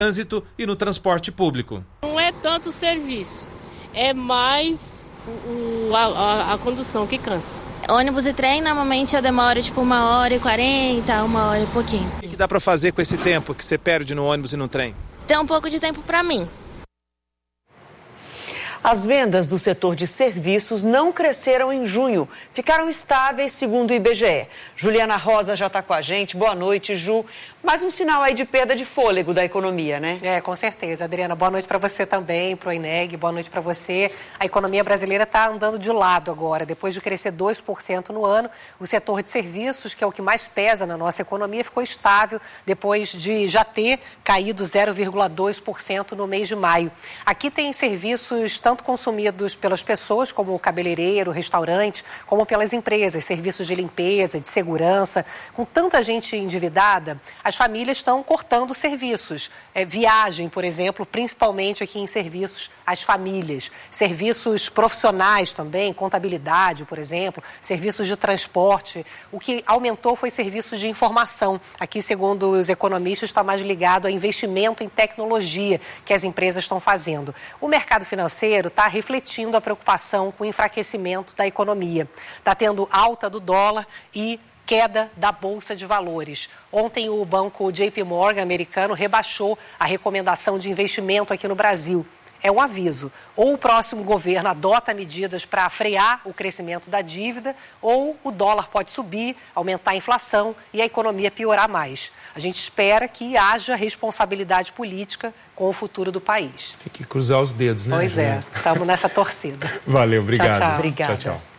trânsito e no transporte público. Não é tanto o serviço, é mais a condução que cansa. Ônibus e trem, normalmente eu demoro 1h40, 1h e pouquinho. O que dá para fazer com esse tempo que você perde no ônibus e no trem? Tem um pouco de tempo para mim. As vendas do setor de serviços não cresceram em junho, ficaram estáveis, segundo o IBGE. Juliana Rosa já está com a gente. Boa noite, Ju. Mais um sinal aí de perda de fôlego da economia, né? Com certeza, Adriana. Boa noite para você também, para o INEG. Boa noite para você. A economia brasileira está andando de lado agora. Depois de crescer 2% no ano, o setor de serviços, que é o que mais pesa na nossa economia, ficou estável depois de já ter caído 0,2% no mês de maio. Aqui tem serviços tanto consumidos pelas pessoas, como o cabeleireiro, restaurante, como pelas empresas, serviços de limpeza, de segurança. Com tanta gente endividada, as famílias estão cortando serviços. Viagem, por exemplo, principalmente aqui em serviços às famílias. Serviços profissionais também, contabilidade, por exemplo, serviços de transporte. O que aumentou foi serviços de informação. Aqui, segundo os economistas, está mais ligado a investimento em tecnologia que as empresas estão fazendo. O mercado financeiro está refletindo a preocupação com o enfraquecimento da economia. Está tendo alta do dólar e queda da Bolsa de Valores. Ontem o banco JP Morgan americano rebaixou a recomendação de investimento aqui no Brasil. É um aviso. Ou o próximo governo adota medidas para frear o crescimento da dívida, ou o dólar pode subir, aumentar a inflação e a economia piorar mais. A gente espera que haja responsabilidade política com o futuro do país. Tem que cruzar os dedos, né? Pois é, estamos nessa torcida. Valeu, obrigado. Tchau, tchau. Obrigada. Tchau, tchau.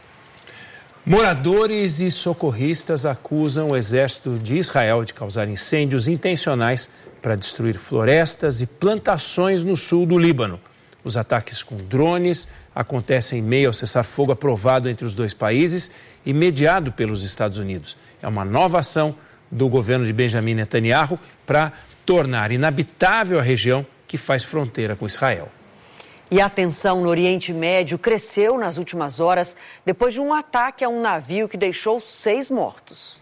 Moradores e socorristas acusam o exército de Israel de causar incêndios intencionais para destruir florestas e plantações no sul do Líbano. Os ataques com drones acontecem em meio ao cessar-fogo aprovado entre os dois países e mediado pelos Estados Unidos. É uma nova ação do governo de Benjamin Netanyahu para tornar inabitável a região que faz fronteira com Israel. E a tensão no Oriente Médio cresceu nas últimas horas depois de um ataque a um navio que deixou 6 mortos.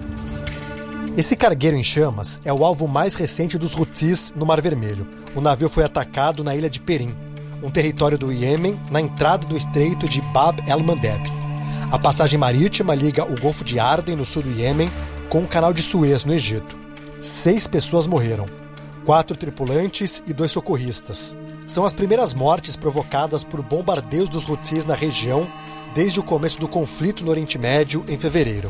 Esse cargueiro em chamas é o alvo mais recente dos Houthis no Mar Vermelho. O navio foi atacado na ilha de Perim, um território do Iêmen, na entrada do estreito de Bab el-Mandeb. A passagem marítima liga o Golfo de Aden, no sul do Iêmen, com o Canal de Suez, no Egito. 6 pessoas morreram, 4 tripulantes e 2 socorristas. São as primeiras mortes provocadas por bombardeios dos Houthis na região desde o começo do conflito no Oriente Médio, em fevereiro.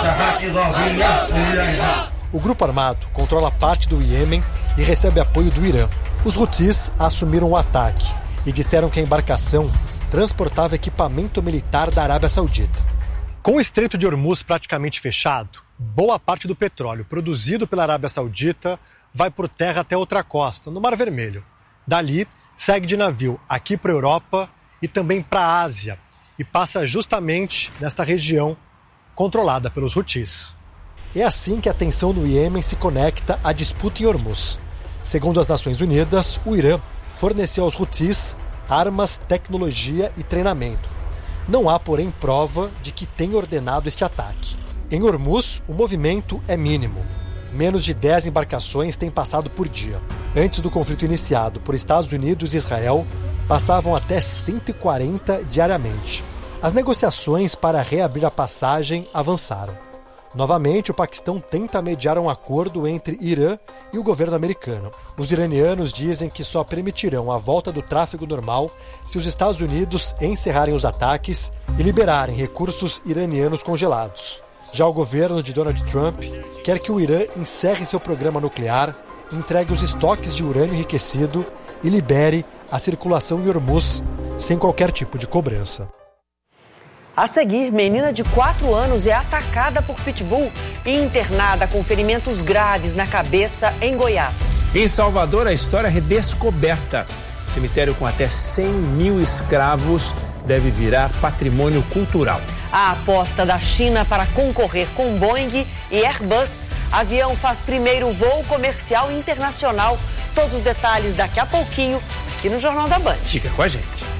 O grupo armado controla parte do Iêmen e recebe apoio do Irã. Os Houthis assumiram o ataque e disseram que a embarcação transportava equipamento militar da Arábia Saudita. Com o Estreito de Hormuz praticamente fechado, boa parte do petróleo produzido pela Arábia Saudita vai por terra até outra costa, no Mar Vermelho. Dali, segue de navio aqui para a Europa e também para a Ásia, e passa justamente nesta região controlada pelos Houthis. É assim que a tensão no Iêmen se conecta à disputa em Hormuz. Segundo as Nações Unidas, o Irã forneceu aos Houthis armas, tecnologia e treinamento. Não há, porém, prova de que tenha ordenado este ataque. Em Hormuz, o movimento é mínimo. Menos de 10 embarcações têm passado por dia. Antes do conflito iniciado por Estados Unidos e Israel, passavam até 140 diariamente. As negociações para reabrir a passagem avançaram. Novamente, o Paquistão tenta mediar um acordo entre Irã e o governo americano. Os iranianos dizem que só permitirão a volta do tráfego normal se os Estados Unidos encerrarem os ataques e liberarem recursos iranianos congelados. Já o governo de Donald Trump quer que o Irã encerre seu programa nuclear, entregue os estoques de urânio enriquecido e libere a circulação em Hormuz sem qualquer tipo de cobrança. A seguir, menina de 4 anos é atacada por pitbull e internada com ferimentos graves na cabeça em Goiás. Em Salvador, a história é redescoberta. Cemitério com até 100 mil escravos deve virar patrimônio cultural. A aposta da China para concorrer com Boeing e Airbus. Avião faz primeiro voo comercial internacional. Todos os detalhes daqui a pouquinho aqui no Jornal da Band. Fica com a gente.